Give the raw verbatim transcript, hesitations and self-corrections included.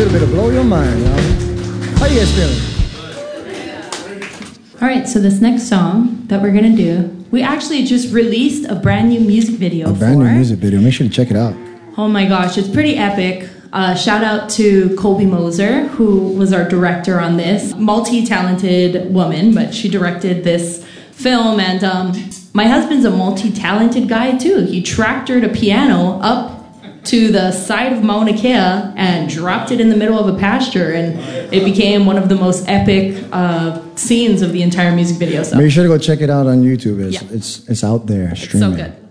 little bit of blow your mind, y'all. How you guys feeling? All right, so this next song that we're gonna do, we actually just released a brand new music video A brand for. new music video. Make sure to check it out. Oh my gosh, it's pretty epic. Uh, shout out to Colby Moser, who was our director on this. Multi-talented woman, but she directed this film. And um, my husband's a multi-talented guy too. He tractored a piano up to the side of Mauna Kea and dropped it in the middle of a pasture, and it became one of the most epic uh, scenes of the entire music video. So make sure to go check it out on YouTube. It's yeah. it's it's out there It's streaming. so good.